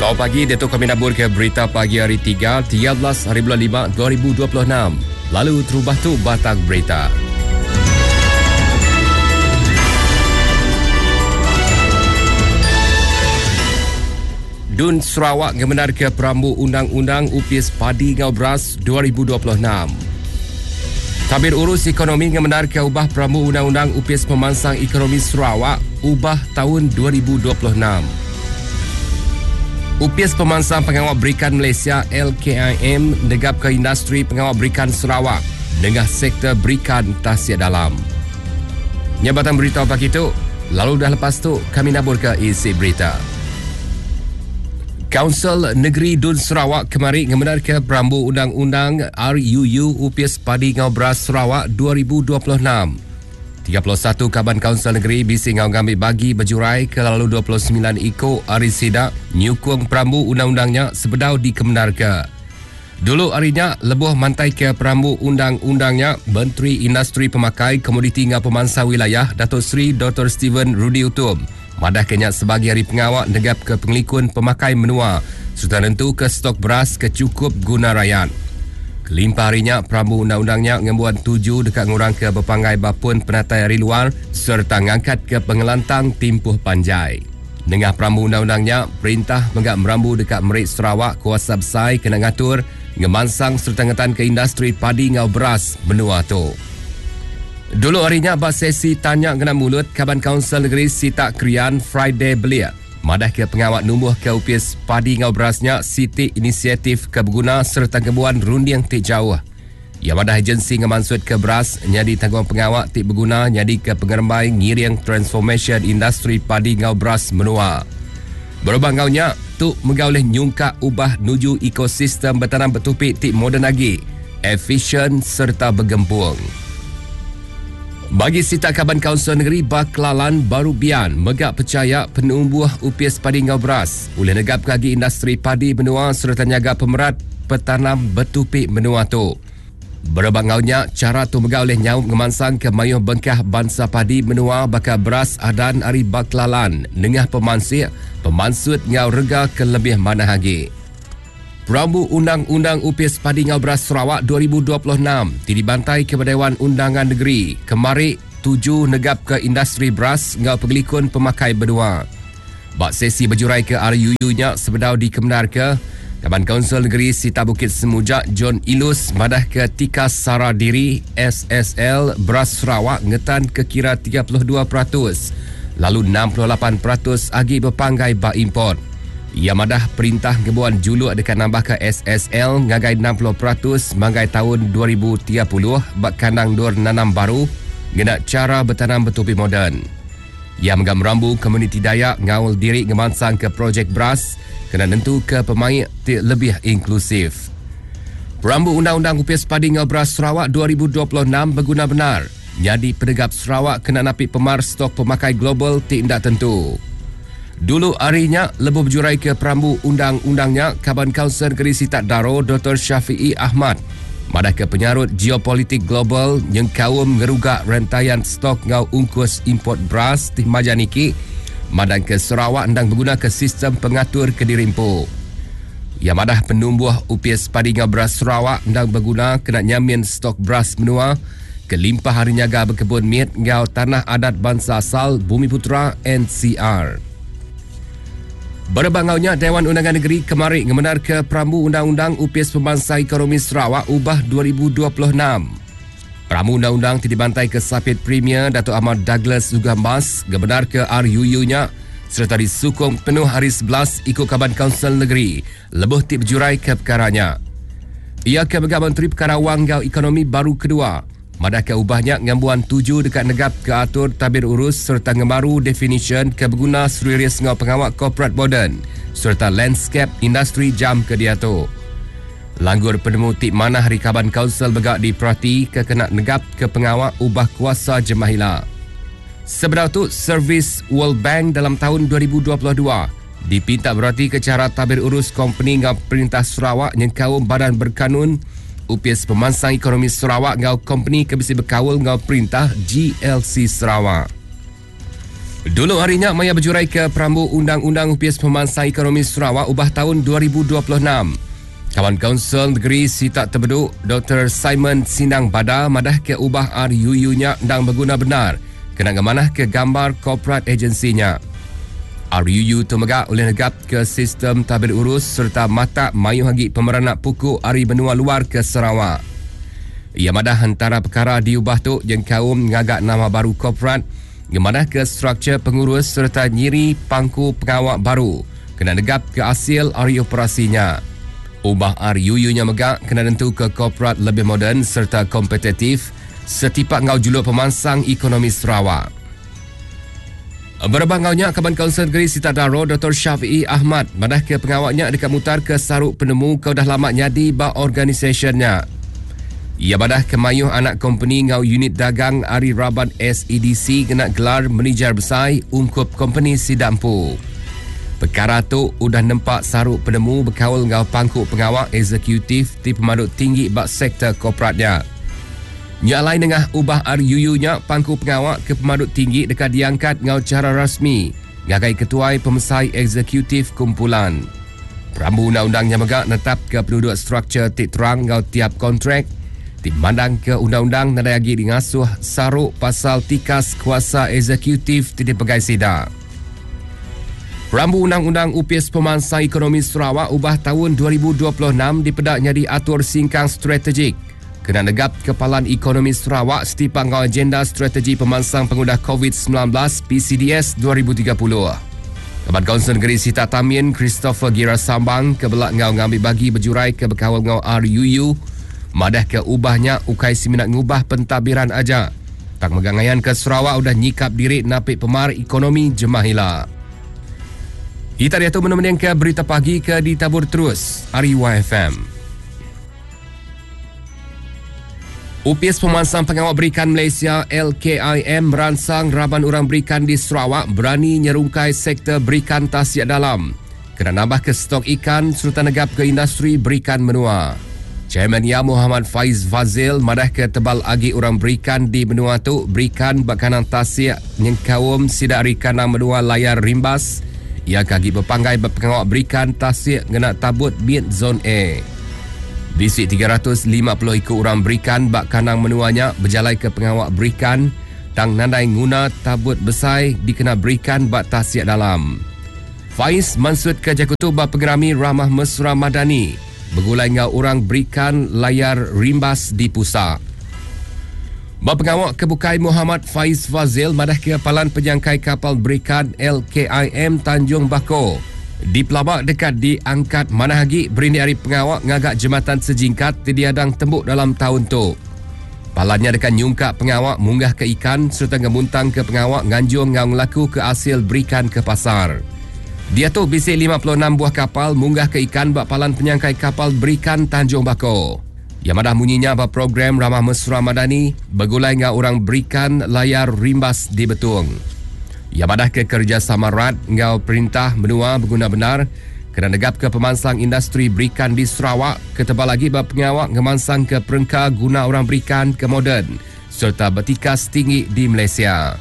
Selamat pagi, Datuk kami nabur ke berita pagi hari 13 hari bulan 5 2026. Lalu terubah tu batang berita. Dun Sarawak ngemenar ke perambu Undang-Undang UPS Padi Ngau Beras 2026. Tabir Urus Ekonomi ngemenar ke ubah perambu Undang-Undang UPS Pemansang Ekonomi Sarawak ubah tahun 2026. UPS Pemansang Pengawal Berikan Malaysia LKIM negap ke industri pengawal berikan Sarawak dengan sektor berikan tasik dalam. Nyabatan berita pagi itu, lalu dah lepas tu kami nabur ke isi berita. Kaunsil Negeri Dun Sarawak kemari ngemenar ke perambu Undang-Undang RUU UPS Padi Ngau Beras Sarawak 2026. 31 Kaban Kaunsil Negeri bisi ngau ngambil bagi berjurai ke lalu 29 Iko hari sidak nyukung perambu undang-undangnya sebedau di kemenar ke. Dulu harinya lebuh mantai ke perambu undang-undangnya Menteri Industri Pemakai Komoditi ngau Pemansang Wilayah Datuk Seri Dr. Steven Rudi Utum madah kenyak sebagai hari pengawal negap ke pengelikun pemakai menua serta nentu ke stok beras kecukup guna rakyat. Kelimpah harinya perambu undang-undangnya ngembuan 7 dekat ngurang ke berpangai bapun penatai hari luar serta ngangkat ke pengelantang timpuh panjai. Dengan perambu undang-undangnya, perintah menggak merambu dekat Merik Sarawak kuasa besar kena ngatur ngemansang serta ngetan ke industri padi ngau beras benua tu. Dulu harinya bak sesi tanya kena mulut Kaban Kaunsil Negeri Sita Krian Friday Belia. Madah ke pengawal numbuh ke UPS Padi Ngau Berasnya Siti Inisiatif Keberguna serta kebuan rundi yang tik jauh. Ia madah agensi ngemansud ke beras nyadi tanggung pengawal tik berguna nyadi ke pengerembai ngiring transformation industri padi ngau beras menua. Berubah ngaunya tu mengaulih nyungka ubah nuju ekosistem bertanam bertupik tik moden lagi, efisien serta bergempung. Bagi Sita Kaban Kaunsil Negeri Baklalan Baru Bian megak percaya penumbuh UPS Padi Ngau Beras boleh negap kagi industri padi benua serta nyaga pemerat petanam bertupik benua tu. Berebak ngaunya cara tu megak oleh nyau ngemansang ke mayuh bengkah bangsa padi benua bakal beras adan ari Baklalan nengah pemansud ngau rega ke lebih mana lagi. Perambu Undang-Undang UPS Padi Ngau Beras Sarawak 2026 dibantai ke Dewan Undangan Negeri kemari 7 negap ke industri beras ngau pengelikun pemakai berdua. Bak sesi berjurai ke RUU-nya sebedau di kemenar ke Kaban Kaunsil Negeri Sita Bukit Semujak John Ilus madah ke Tika Saradiri SSL Beras Sarawak ngetan ke kira 32%, lalu 68% agi berpanggai bak import. Ia madah perintah kebuan juluk dekat nambah ke SSL ngagai 60% manggai tahun 2030 bak kandang dor nanam baru genak cara bertanam bertupi moden. Ia menggam merambu komuniti Dayak ngaul diri ngemansang ke projek beras kena nentu ke pemain lebih inklusif. Perambu Undang-Undang UPS Padi Ngau Beras Sarawak 2026 berguna benar. Jadi penegap Sarawak kena napik pemar stok pemakai global tidak tentu. Dulu harinya lebuh berjurai ke perambu undang-undangnya Kaban Kaunsil Negeri Sitat Daro Dr. Syafi'i Ahmad madah ke penyarut geopolitik global yang kaum ngerugak rantaian stok ngau ungkus import beras di Majaniki madah ke Sarawak ndang berguna ke sistem pengatur kedirimpu. Ia madah penumbuh UPS Padi Ngau Beras Sarawak ndang berguna kena nyamin stok beras menua kelimpah hari nyaga berkebun miet ngau tanah adat bangsa asal Bumi Putra NCR. Berbangaunya Dewan Undangan Negeri kemari ngemenar ke perambu Undang-Undang UPS Pemansang Ekonomi Sarawak ubah 2026. Perambu Undang-Undang dibantai ke Sapit Premier Datuk Ahmad Douglas Zugambas gemenar ke RUU-nya serta disukung penuh hari 11 ikut Kaban Kaunsil Negeri lebuh tip berjurai ke perkaranya. Ia ke Megah Menteri Perkara Wang Ngau Ekonomi baru kedua madah ke ubahnya ngambuan 7 dekat negap ke atur tabir urus serta ngemaru definition ke berguna serius ngau pengawal corporate modern serta landscape industri jam ke dia tu. Langgur penemu tik mana hari Kaban Kaunsil begak diperhati ke kena negap ke pengawal ubah kuasa jemahila. Sebenarnya tu servis World Bank dalam tahun 2022 dipinta berhati ke cara tabir urus company ngau perintah Sarawak yang kaum badan berkanun UPS Pemansang Ekonomi Sarawak ngau company kebisi berkawal ngau perintah GLC Sarawak. Dulu harinya maya berjurai ke Perambu Undang-Undang UPS Pemansang Ekonomi Sarawak ubah tahun 2026. Kawan Kaunsil Negeri Sitak Terbeduk Dr. Simon Sinang Bada madah ke ubah RUU-nya dan berguna benar kena gemanah ke gambar korporat agensinya. RUU temegak oleh negap ke sistem tabir urus serta mata mayu hagi pemeranak pukul ari benua luar ke Sarawak. Ia madah antara perkara diubah tu yang kaum ngagak nama baru korporat gemadah ke struktur pengurus serta nyiri pangku pengawak baru kena negap ke hasil hari operasinya. Ubah RUU-nya megak kena tentu ke korporat lebih moden serta kompetitif setipak ngau juluk pemansang ekonomi Sarawak. Berebang ngaunya Kaban Kaunsil Negeri Sitak Daro Dr. Syafi'i Ahmad madah ke pengawaknya dekat mutar ke saruk penemu kau dah lama nyadi ba organisationnya. Ia badah kemayuh anak company ngau unit dagang Ari Rabat SEDC kena gelar manager besar ungkup company Sidampu. Perkara tu udah nampak saruk penemu berkawal ngau pangkuk pengawak eksekutif di pemaduk tinggi bak sektor korporatnya. Nya lain dengan ubah RUU-nya pangkuk pengawak ke pemaduk tinggi dekat diangkat ngau cara rasmi ngagai ketuai pemesai eksekutif kumpulan. Perambu undang-undangnya megak netap ke penduduk struktur tik terang ngau tiap kontrak dimandang ke undang-undang nadai lagi dingasuh saruk pasal tikas kuasa eksekutif di pegai sida. Perambu Undang-Undang UPS Pemansang Ekonomi Sarawak ubah tahun 2026 dipedaknya diatur singkang strategik kena negap Kepalan Ekonomi Sarawak setiap ngau agenda strategi pemansang pengudah COVID-19 PCDS 2030. Kaban Kaunsil Negeri Sitak Tamin Christopher Gira Sambang kebelak ngau ngambil bagi berjurai ke berkawal ngau RUU madah ke ubahnya ukai siminat ngubah pentadbiran aja. Tak megangayan ke Sarawak udah nyikap diri napik pemar ekonomi jemahila. Kita dia tu menemukan ke berita pagi ke ditabur terus Ariwa FM. UPS Pemansang Pengawak Berikan Malaysia LKIM meransang raban orang berikan di Sarawak berani nyerungkai sektor berikan tasyak dalam kena nambah ke stok ikan serta negap ke industri berikan menua. Chairman Ya Muhammad Faiz Fazil madah ke tebal agi orang berikan di benua tu berikan bakanan tasyak yang kawum sidak rikanang benua layar rimbas ia kagi berpanggai berpengawak berikan tasyak ngena tabut bit zon A. Bisik 350 ikut orang berikan bak kanang menuanya berjalai ke pengawak berikan tang nandai guna tabut besar dikena berikan bak tasyak dalam. Faiz mansud ke Jakutu bak pengerami Ramah Mesra Madani bergulai ngau orang berikan layar rimbas di pusat. Pengawak Kebukai Muhammad Faiz Fazil madah ke Kepalan Penyangkai Kapal Berikan LKIM Tanjung Bako di pelabak dekat diangkat mana lagi berini hari pengawak ngagak jematan sejingkat tidiadang tembuk dalam tahun tu. Palannya dekat nyungkak pengawak munggah ke ikan serta ngemuntang ke pengawak nganjung ngau ngelaku ke hasil berikan ke pasar. Dia tu bisik 56 buah kapal munggah ke ikan bak Palan Penyangkai Kapal Berikan Tanjung Bako. Yang madah munyinya bak program Ramah Mesra Madani bergulai ngau orang berikan layar rimbas di Betung. Yang madah ke kerjasama rat ngau perintah benua berguna benar kena negap ke pemansang industri berikan di Sarawak ketebal lagi bak pengawak ngemansang ke perengka guna orang berikan ke moden serta bertikas tinggi di Malaysia.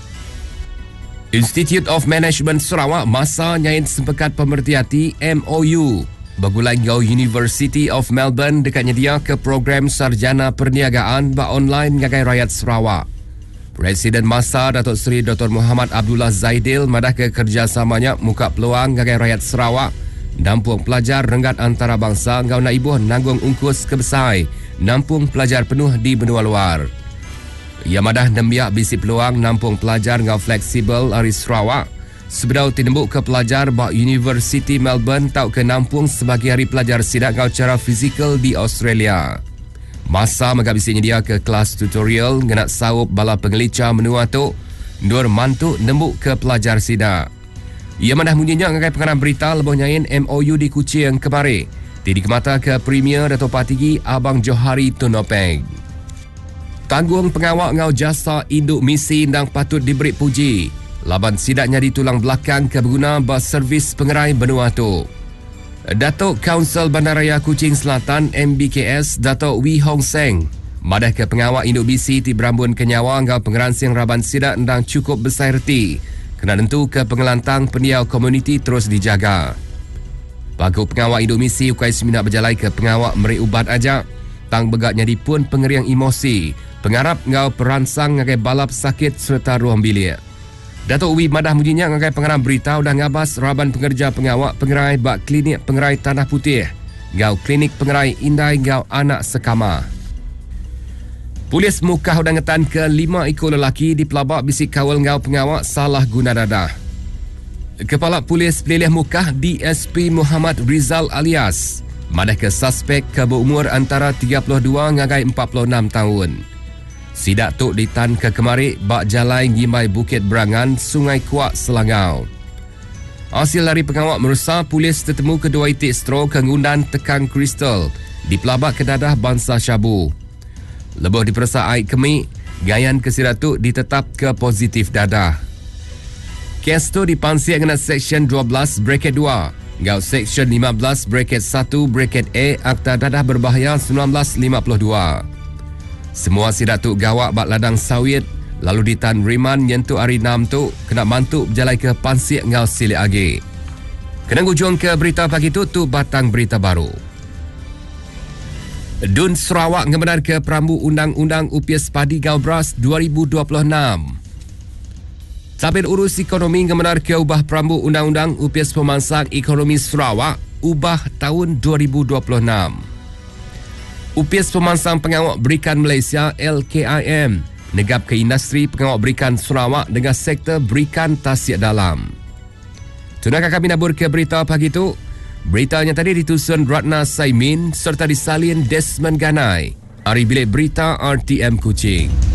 Institute of Management Sarawak masa nyain sepekat pemerhati MOU bergulai ngau University of Melbourne dekat nyedia ke program sarjana perniagaan ba online ngagai rakyat Sarawak. Presiden masa Datuk Seri Dr. Muhammad Abdullah Zaidil madah ke kerjasamanya muka peluang ngagai rakyat Sarawak nampung pelajar renggat antarabangsa ngau naibuh nanggung ungkus kebesai nampung pelajar penuh di benua luar. Ia madah nembiak bisi peluang nampung pelajar ngau fleksibel dari Sarawak sebedau tinembuk ke pelajar bak University Melbourne tau ke nampung sebagai hari pelajar sidak ngau cara fizikal di Australia. Masa megak bisi nyedia ke kelas tutorial ngenak saup bala pengelicah menua tu nur mantuk nembuk ke pelajar sidak. Ia madah munyinya ngagai pengarang berita lebih nyain MOU di Kuching kemari di kemata ke Premier Dato' Patigi Abang Johari Tunopeng. Tanggung pengawak ngau jasa induk misi yang patut diberi puji. Laban sidaknya di tulang belakang ke berguna bas servis pengerai benua tu. Datuk Kaunsil Bandaraya Kuching Selatan MBKS Datuk Wee Hong Seng madah ke pengawak induk misi di berambun kenyawa ngau pengeransing raban sidak ndang cukup besar reti Kena tentu ke pengelantang pendiau komuniti terus dijaga. Pagu pengawal Indomisi ukai semina berjalai ke pengawal meri ubat ajak. Tang begak nyadi pun pengeriang emosi. Pengarap ngau peransang ngagai balap sakit serta ruang bilik. Datuk Ubi madah mujinya ngagai pengarap berita udah ngabas raban pengerja pengawal pengerai bak klinik pengerai Tanah Putih. Ngau klinik pengerai Indai ngau anak sekama. Polis mukah udah ngetan ke 5 ekor lelaki di pelabak bisik kawal ngau pengawal salah guna dadah. Kepala Polis Pelilih Mukah DSP Muhammad Rizal alias madah ke suspek ke berumur antara 32 ngagai 46 tahun. Sidak tok ditan ke kemari bak jalai ngimai Bukit Berangan, Sungai Kuak, Selangau. Hasil dari pengawal merusak, polis tertemu kedua itik stro ke ngundan tekang kristal di pelabak kedadah bangsa Syabu. Lebih diperasa air kemik, gayan kesiratuk ditetap ke positif dadah. Kes tu dipansir dengan Seksyen 12 Bracket 2, ngau Seksyen 15 Bracket 1 Bracket A Akta Dadah Berbahaya 1952. Semua sidatuk gawak bak ladang sawit lalu ditan riman nyentuh hari 6 tu kena mantuk berjalai ke pansir ngau silik agi. Kena hujung ke berita pagi tu batang berita baru. Dun Sarawak ngebenar ke perambu Undang-Undang Upias Padi Ngau Beras 2026. Tabir urus ekonomi ngebenar ke ubah perambu Undang-Undang Upias Pemangsang Ekonomi Sarawak ubah tahun 2026. Upias Pemangsang Pengawak Berikan Malaysia LKIM negap ke industri pengawak berikan Sarawak dengan sektor berikan tasik dalam. Tunakah kami nabur ke berita pagi itu? Beritanya tadi ditusun Ratna Saimin serta disalin Desmond Ganai. Hari Bilik Berita RTM Kuching.